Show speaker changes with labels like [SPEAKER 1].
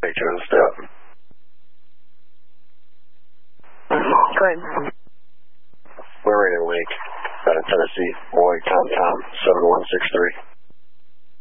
[SPEAKER 1] Picture of the step.
[SPEAKER 2] Go ahead.
[SPEAKER 1] We're ready to wake. Out of Tennessee. Boy, Tom, 7163.